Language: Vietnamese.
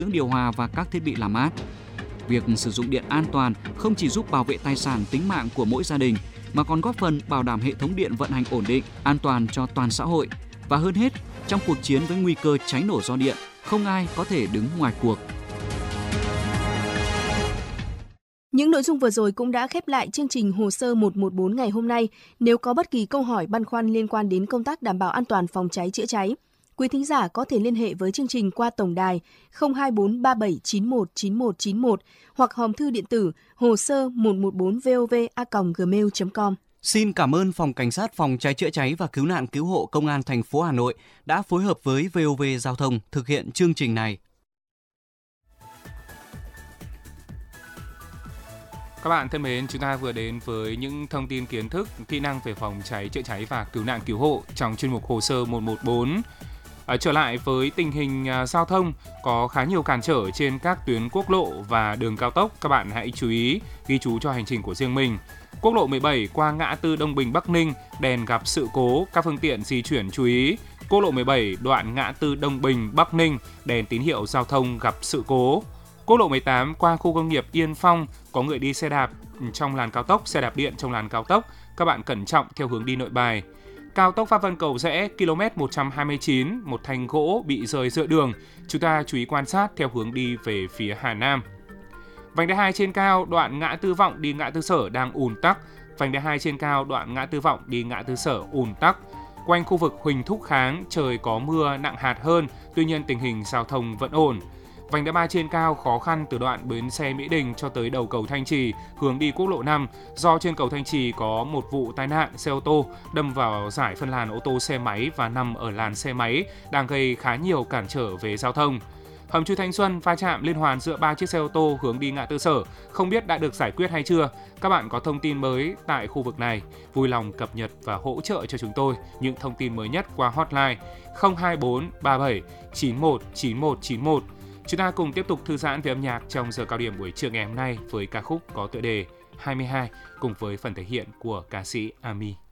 dưỡng điều hòa và các thiết bị làm mát. Việc sử dụng điện an toàn không chỉ giúp bảo vệ tài sản tính mạng của mỗi gia đình mà còn góp phần bảo đảm hệ thống điện vận hành ổn định, an toàn cho toàn xã hội. Và hơn hết, trong cuộc chiến với nguy cơ cháy nổ do điện, không ai có thể đứng ngoài cuộc. Những nội dung vừa rồi cũng đã khép lại chương trình Hồ sơ 114 ngày hôm nay. Nếu có bất kỳ câu hỏi băn khoăn liên quan đến công tác đảm bảo an toàn phòng cháy chữa cháy, quý thính giả có thể liên hệ với chương trình qua tổng đài 024 3791 9191 hoặc hòm thư điện tử hồ sơ 114vov@gmail.com. Xin cảm ơn Phòng Cảnh sát Phòng cháy chữa cháy và Cứu nạn Cứu hộ Công an thành phố Hà Nội đã phối hợp với VOV Giao thông thực hiện chương trình này. Các bạn thân mến, chúng ta vừa đến với những thông tin kiến thức, kỹ năng về phòng cháy chữa cháy và cứu nạn cứu hộ trong chuyên mục Hồ sơ 114. Trở lại với tình hình giao thông, có khá nhiều cản trở trên các tuyến quốc lộ và đường cao tốc. Các bạn hãy chú ý, ghi chú cho hành trình của riêng mình. Quốc lộ 17 qua ngã tư Đông Bình Bắc Ninh, đèn gặp sự cố, các phương tiện di chuyển chú ý. Quốc lộ 17 đoạn ngã tư Đông Bình Bắc Ninh, đèn tín hiệu giao thông gặp sự cố. Quốc lộ 18 qua khu công nghiệp Yên Phong, có người đi xe đạp trong làn cao tốc, xe đạp điện trong làn cao tốc. Các bạn cẩn trọng theo hướng đi Nội Bài. Cao tốc Pháp Vân Cầu Giẽ, km 129, một thanh gỗ bị rơi giữa đường. Chúng ta chú ý quan sát theo hướng đi về phía Hà Nam. Vành đai 2 trên cao, đoạn ngã tư Vọng đi ngã tư Sở đang ùn tắc. Vành đai 2 trên cao, đoạn ngã tư Vọng đi ngã tư Sở ùn tắc. Quanh khu vực Huỳnh Thúc Kháng, trời có mưa nặng hạt hơn, tuy nhiên tình hình giao thông vẫn ổn. Vành đai 3 trên cao khó khăn từ đoạn bến xe Mỹ Đình cho tới đầu cầu Thanh Trì, hướng đi quốc lộ 5, do trên cầu Thanh Trì có một vụ tai nạn xe ô tô đâm vào giải phân làn ô tô xe máy và nằm ở làn xe máy, đang gây khá nhiều cản trở về giao thông. Hầm chui Thanh Xuân va chạm liên hoàn giữa 3 chiếc xe ô tô hướng đi ngã tư Sở, không biết đã được giải quyết hay chưa. Các bạn có thông tin mới tại khu vực này, vui lòng cập nhật và hỗ trợ cho chúng tôi những thông tin mới nhất qua hotline 024 37 91 91 91. Chúng ta cùng tiếp tục thư giãn về âm nhạc trong giờ cao điểm buổi trưa ngày hôm nay với ca khúc có tựa đề 22 cùng với phần thể hiện của ca sĩ Ami.